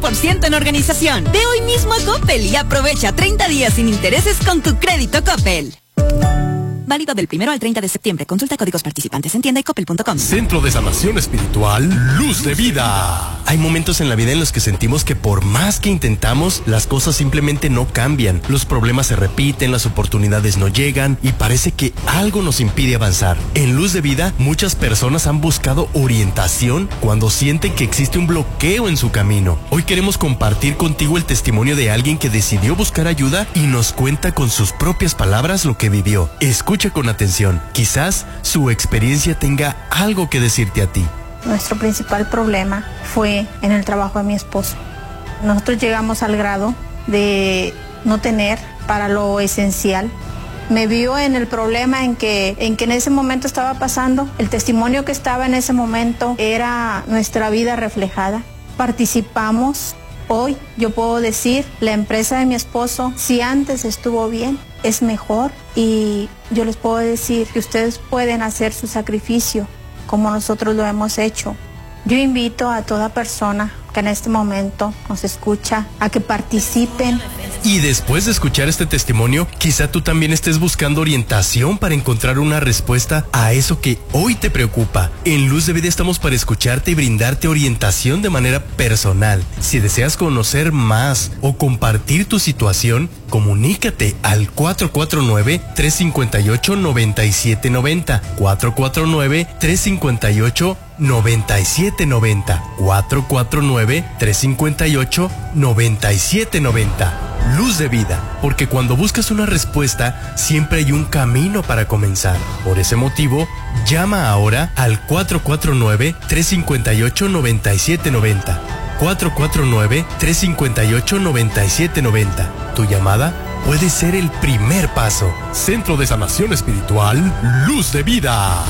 0% en organización. Ve hoy mismo a Coppel y aprovecha 30 días sin intereses con tu crédito Coppel. Válido del 1 al 30 de septiembre. Consulta códigos participantes en tienda y coppel.com. Centro de Sanación Espiritual Luz de Vida. Hay momentos en la vida en los que sentimos que por más que intentamos, las cosas simplemente no cambian. Los problemas se repiten, las oportunidades no llegan y parece que algo nos impide avanzar. En Luz de Vida, muchas personas han buscado orientación cuando sienten que existe un bloqueo en su camino. Hoy queremos compartir contigo el testimonio de alguien que decidió buscar ayuda y nos cuenta con sus propias palabras lo que vivió. Escucha con atención. Quizás su experiencia tenga algo que decirte a ti. Nuestro principal problema fue en el trabajo de mi esposo. Nosotros llegamos al grado de no tener para lo esencial. Me vio en el problema en que en ese momento estaba pasando. El testimonio que estaba en ese momento era nuestra vida reflejada. Participamos. Hoy yo puedo decir, la empresa de mi esposo, si antes estuvo bien, es mejor, y yo les puedo decir que ustedes pueden hacer su sacrificio como nosotros lo hemos hecho. Yo invito a toda persona que en este momento nos escucha a que participen. Y después de escuchar este testimonio, quizá tú también estés buscando orientación para encontrar una respuesta a eso que hoy te preocupa. En Luz de Vida estamos para escucharte y brindarte orientación de manera personal. Si deseas conocer más o compartir tu situación, comunícate al 449-358-9790. 449-358-9790. 449-358-9790. Luz de Vida, porque cuando buscas una respuesta, siempre hay un camino para comenzar. Por ese motivo, llama ahora al 449-358-9790. 449-358-9790. Tu llamada puede ser el primer paso. Centro de Sanación Espiritual Luz de Vida.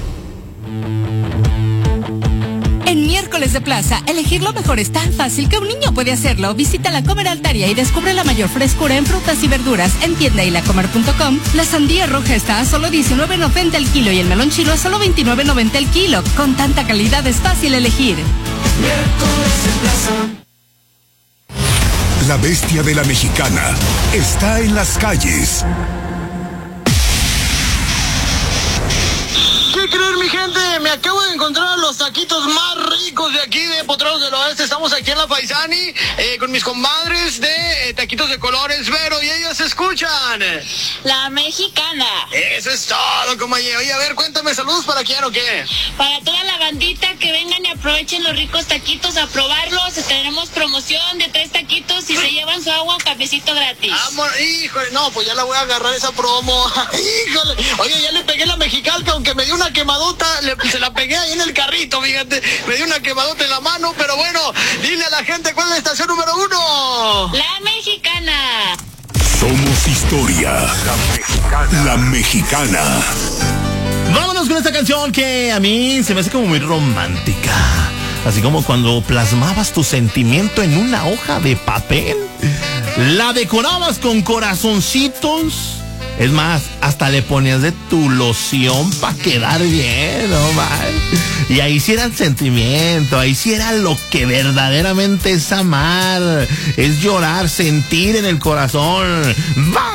En Miércoles de Plaza, elegir lo mejor es tan fácil que un niño puede hacerlo. Visita La Comer Altaria y descubre la mayor frescura en frutas y verduras en tienda y lacomer.com. La sandía roja está a solo $19.90 el kilo y el melón chino a solo $29.90 el kilo. Con tanta calidad es fácil elegir. Miércoles de Plaza. La bestia de la mexicana está en las calles. ¿Qué creen, mi gente? Me acabo de encontrar los taquitos más ricos de aquí de Potreros del Oeste. Estamos aquí en la Paisani con mis comadres de Taquitos de Colores, Vero, y ellos escuchan La Mexicana. Eso es todo, compañero. Oye, a ver, cuéntame, ¿saludos para quién o qué? Para toda la bandita que vengan y aprovechen los ricos taquitos a probarlos. Tenemos promoción de 3 taquitos y se llevan su agua o cafecito gratis. Amor, híjole, no, pues ya la voy a agarrar esa promo. Híjole, oye, ya le pegué la Mexicalca, aunque me dio una quemadota, se la pegué ahí en el carrito, fíjate, me dio una quemadota en la mano, pero bueno, dile a la gente cuál es la estación número 1. La Mexicana. Somos historia. La Mexicana. Vámonos con esta canción que a mí se me hace como muy romántica. Así como cuando plasmabas tu sentimiento en una hoja de papel, la decorabas con corazoncitos. Es más, hasta le ponías de tu loción para quedar bien, ¿no, man? Y ahí sí era el sentimiento, ahí sí era lo que verdaderamente es amar, es llorar, sentir en el corazón. ¡Vamos!